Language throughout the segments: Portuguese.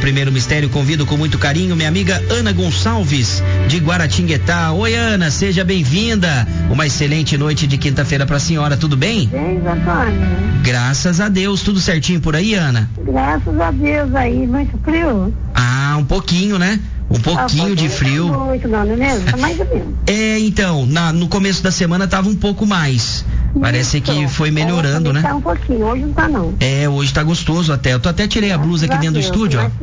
primeiro mistério, convido com muito carinho minha amiga Ana Gonçalves, de Guaratinguetá. Oi, Ana, seja bem-vinda. Uma excelente noite de quinta-feira pra senhora, tudo bem? Bem, Antônio. Graças a Deus, tudo certinho por aí, Ana? Graças a Deus aí, muito frio. Ah, um pouquinho, né? Um pouquinho de frio. Não muito não é mesmo? Tá mais ou menos. Então, no começo da semana tava um pouco mais. Parece que foi melhorando, né? Tá um pouquinho, hoje não tá não. Hoje tá gostoso até. Eu até tirei a blusa aqui dentro do estúdio, ó.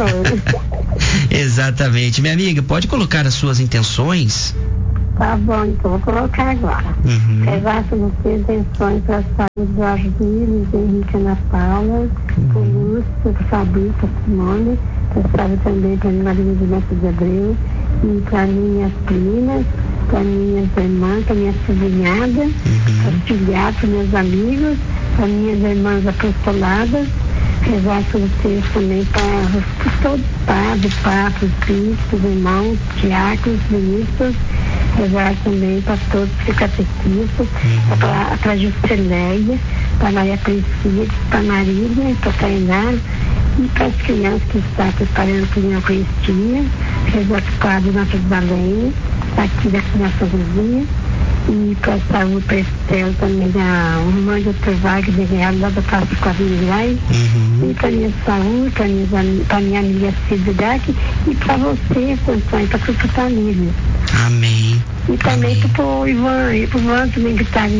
Exatamente. Minha amiga, pode colocar as suas intenções? Tá bom, então vou colocar agora. Rezar pelas suas intenções para a saúde do Argílio, do Henrique Ana Paula, por Lúcio, por Fabrício, por Simone, para saúde também para a Maria de Neto de Abreu, e para minhas primas, para minhas irmãs, para minha sobrinhada, para os filhados, para meus amigos, para minhas irmãs apostoladas. Rezar por vocês também para todos os padres, papas, bispos, irmãos, diáconos, ministros. Rezar também para todos os catequistas, para a Jusceléia, para Maria Priscila, para Marília, para Tainá, e para as crianças que estão preparando para a Eucaristia. Rezar para o Padre Nossa Valênia, aqui da Nossa Vizinha. E para a saúde, para Estela também, da irmã Dr. Wagner Real, lá da Praça Quadrilhai. E para minha saúde, para minha amiga Silvia Dac, e para você, Antônio, para toda a família. Amém. E também para o Ivan também que está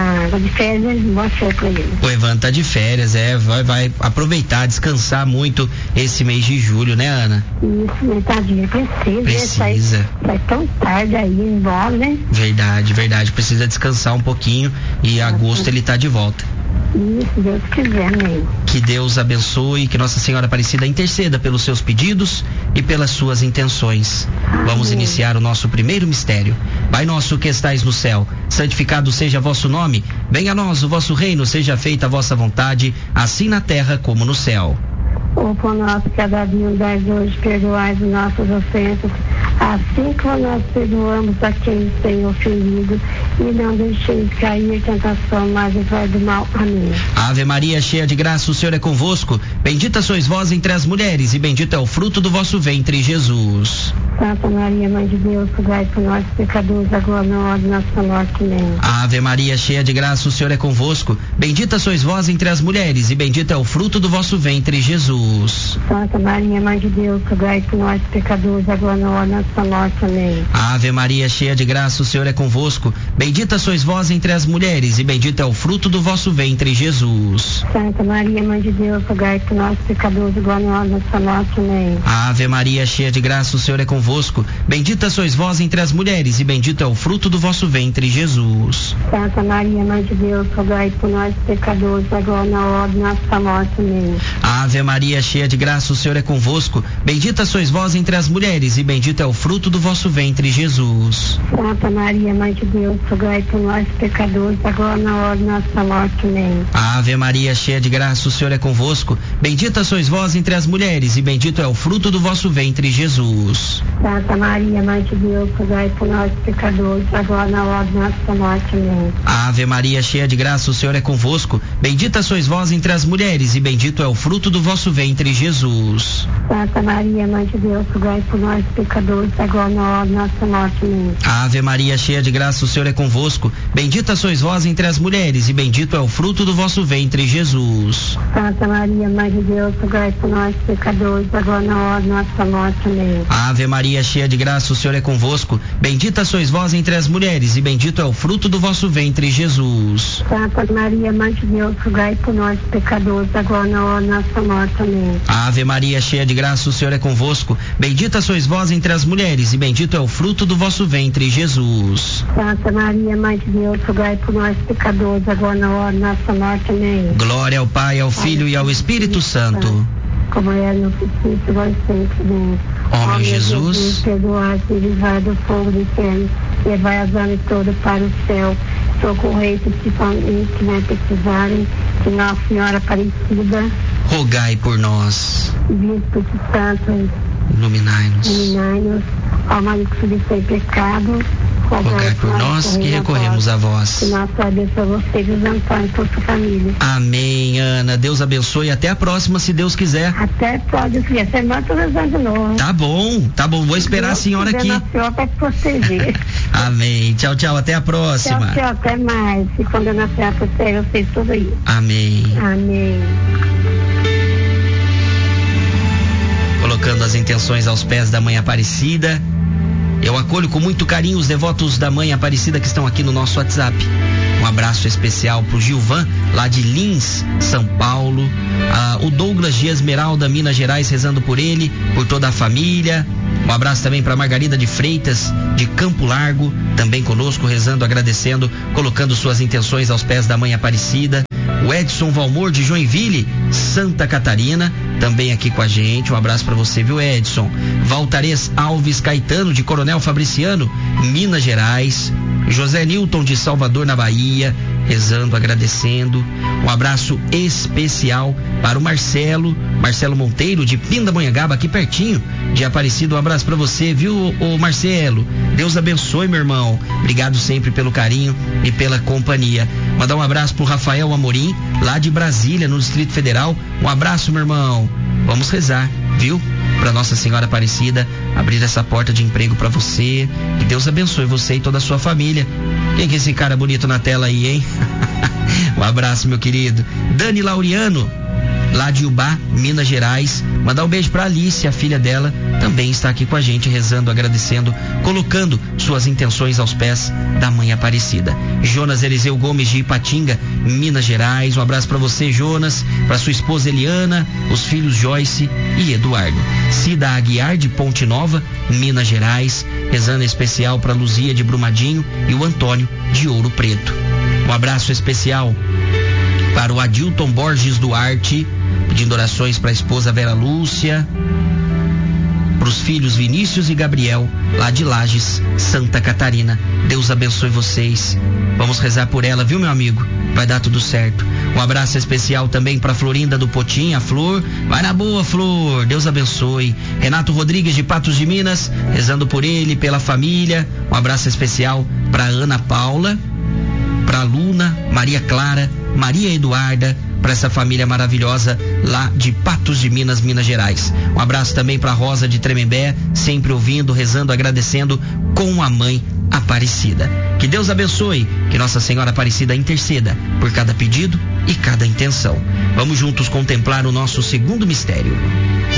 de férias, mostra para ele. O Ivan tá de férias, vai aproveitar, descansar muito esse mês de julho, né, Ana? Isso, tadinho, precisa. Sai tão tarde aí embora, né? Verdade, precisa descansar um pouquinho e agosto ele tá de volta. Isso, Deus quiser, amém. Que Deus abençoe, que Nossa Senhora Aparecida interceda pelos seus pedidos e pelas suas intenções. Amém. Vamos iniciar o nosso primeiro mistério. Pai nosso que estais no céu, santificado seja vosso nome. Venha a nós o vosso reino, seja feita a vossa vontade, assim na terra como no céu. O pão nosso cada dia nos dai hoje, perdoai as nossas ofensas, assim como nós perdoamos a quem nos tem ofendido, e não deixeis cair em tentação, mas livrai do mal. Amém. Ave Maria, cheia de graça, o Senhor é convosco. Bendita sois vós entre as mulheres, e bendito é o fruto do vosso ventre, Jesus. Santa Maria, Mãe de Deus, rogai por nós pecadores, agora na hora de nossa morte. Amém. Ave Maria, cheia de graça, o Senhor é convosco. Bendita sois vós entre as mulheres, e bendito é o fruto do vosso ventre, Jesus. Santa Maria, Mãe de Deus, rogai por nós pecadores, agora na hora de nossa morte. Amém. Ave Maria, cheia de graça, o Senhor é convosco. Bendita sois vós entre as mulheres, e bendito é o fruto do vosso ventre, Jesus. Santa Maria, Mãe de Deus, rogai por nós pecadores, agora na hora de nossa morte. Amém. Ave Maria, cheia de graça, o Senhor é convosco. Bendita sois vós entre as mulheres, e bendito é o fruto do vosso ventre, Jesus. Santa Maria, Mãe de Deus, rogai por nós pecadores, agora na hora de nossa morte. Amém. Ave Maria, cheia de graça, o Senhor é convosco. Bendita sois vós entre as mulheres, e bendito é o fruto do vosso ventre, Jesus. Santa Maria, Mãe de Deus, rogai por nós pecadores, agora na hora de nossa morte. Amém. Ave Maria, cheia de graça, o Senhor é convosco. Bendita sois vós entre as mulheres, e bendito é o fruto do vosso ventre, Jesus. Santa Maria, Mãe de Deus, rogai por nós pecadores, agora na hora de nossa morte. Amém. Ave Maria, cheia de graça, o Senhor é convosco. Bendita sois vós entre as mulheres, e bendito é o fruto do vosso ventre, Jesus. Santa Maria, Mãe de Deus, rogai por nós pecadores, agora na hora de nossa morte. Amém. Ave Maria, cheia de graça, o Senhor é convosco. Bendita sois vós entre as mulheres, e bendito é o fruto do vosso ventre, Jesus. Santa Maria, Mãe de Deus, rogai por nós pecadores, agora na hora de nossa morte. Amém. Ave Maria, cheia de graça, o Senhor é convosco. Bendita sois vós entre as mulheres, e bendito é o fruto do vosso ventre, Jesus. Santa Maria, Mãe de Deus, rogai por nós pecadores, agora na hora de nossa morte. Amém. Ave Maria, cheia de graça, o Senhor é convosco. Bendita sois vós entre as mulheres, e bendito é o fruto do vosso ventre, Jesus. Santa Maria, Mãe de Deus, rogai por nós pecadores, agora na hora de nossa morte. Amém. Glória ao Pai, ao Filho e ao Espírito Santo. Como era no princípio, agora e sempre. Amém. Ó meu Jesus, perdoai e livrai do fogo do inferno, levai as almas todas para o céu, socorrei principalmente que não precisarem, que Nossa Senhora Aparecida, rogai por nós. Espírito Santo, Iluminai-nos. ó Maria que sem pecado, rogai por nós que recorremos a vós. Que nossa abençoe você e os Antônio e toda a sua família. Amém, Ana. Deus abençoe. Até a próxima, se Deus quiser. Até pode ser. Semana tô rezando de novo. Tá bom. Vou esperar a senhora aqui. Senhor para te proteger. Amém. Tchau. Até a próxima. Tchau. Até mais. E quando eu nascer para você, eu sei tudo isso. Amém. Colocando as intenções aos pés da Mãe Aparecida. Eu acolho com muito carinho os devotos da Mãe Aparecida que estão aqui no nosso WhatsApp. Um abraço especial pro Gilvan, lá de Lins, São Paulo. O Douglas de Esmeralda, Minas Gerais, rezando por ele, por toda a família. Um abraço também para Margarida de Freitas, de Campo Largo, também conosco, rezando, agradecendo, colocando suas intenções aos pés da Mãe Aparecida. O Edson Valmor de Joinville, Santa Catarina, também aqui com a gente. Um abraço para você, viu, Edson? Valtarez Alves Caetano de Coronel Fabriciano, Minas Gerais. José Nilton de Salvador, na Bahia, rezando, agradecendo. Um abraço especial para o Marcelo Monteiro de Pindamonhangaba, aqui pertinho de Aparecida. Um abraço para você, viu, ô Marcelo? Deus abençoe, meu irmão. Obrigado sempre pelo carinho e pela companhia. Mandar um abraço pro Rafael Amorim, lá de Brasília, no Distrito Federal. Um abraço, meu irmão. Vamos rezar, viu? Para Nossa Senhora Aparecida abrir essa porta de emprego para você. Que Deus abençoe você e toda a sua família. Quem que é esse cara bonito na tela aí, hein? Um abraço, meu querido. Dani Laureano, lá de Ubá, Minas Gerais. Mandar um beijo pra Alice, a filha dela, também está aqui com a gente, rezando, agradecendo, colocando suas intenções aos pés da Mãe Aparecida. Jonas Eliseu Gomes de Ipatinga, Minas Gerais. Um abraço para você, Jonas, para sua esposa Eliana, os filhos Joyce e Eduardo. Cida Aguiar de Ponte Nova, Minas Gerais, rezando especial para Luzia de Brumadinho e o Antônio de Ouro Preto. Um abraço especial para o Adilton Borges Duarte, pedindo orações para a esposa Vera Lúcia, para os filhos Vinícius e Gabriel, lá de Lages, Santa Catarina. Deus abençoe vocês. Vamos rezar por ela, viu, meu amigo? Vai dar tudo certo. Um abraço especial também para Florinda do Potim, a Flor. Vai na boa, Flor. Deus abençoe. Renato Rodrigues de Patos de Minas, rezando por ele, pela família. Um abraço especial para Ana Paula, para Luna, Maria Clara, Maria Eduarda, para essa família maravilhosa lá de Patos de Minas, Minas Gerais. Um abraço também para Rosa de Tremembé, sempre ouvindo, rezando, agradecendo com a Mãe Aparecida. Que Deus abençoe, que Nossa Senhora Aparecida interceda por cada pedido e cada intenção. Vamos juntos contemplar o nosso segundo mistério.